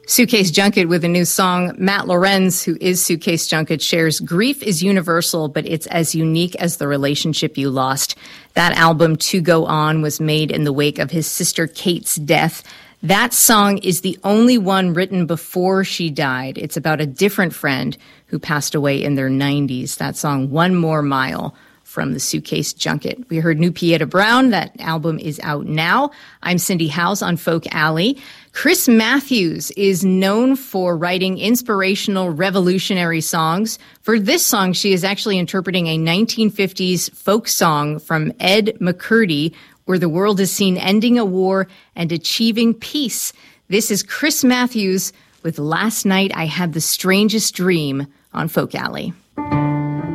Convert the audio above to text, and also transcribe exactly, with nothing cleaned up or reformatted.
Suitcase Junket with a new song. Matt Lorenz, who is Suitcase Junket, shares grief is universal, but it's as unique as the relationship you lost. That album, To Go On, was made in the wake of his sister Kate's death. That song is the only one written before she died. It's about a different friend who passed away in their nineties. That song, One More Mile, from the Suitcase Junket. We heard New Pieta Brown. That album is out now. I'm Cindy Howes on Folk Alley. Chris Matthews is known for writing inspirational, revolutionary songs. For this song, she is actually interpreting a nineteen fifties folk song from Ed McCurdy, where the world is seen ending a war and achieving peace. This is Chris Matthews with Last Night I Had the Strangest Dream on Folk Alley.